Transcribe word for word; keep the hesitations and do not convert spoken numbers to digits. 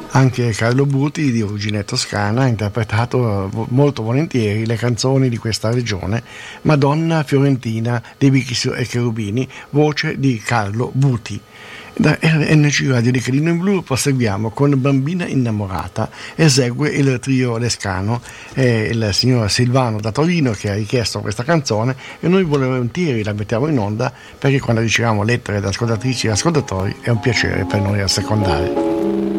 Anche Carlo Buti, di origine toscana, ha interpretato molto volentieri le canzoni di questa regione. Madonna Fiorentina dei Bichi e Cherubini, voce di Carlo Buti. Da R N C Radio di Crino in Blu proseguiamo con Bambina innamorata. Esegue il trio Lescano, è il signor Silvano da Torino che ha richiesto questa canzone e noi volentieri la mettiamo in onda, perché quando riceviamo lettere da ascoltatrici e ascoltatori è un piacere per noi assecondare.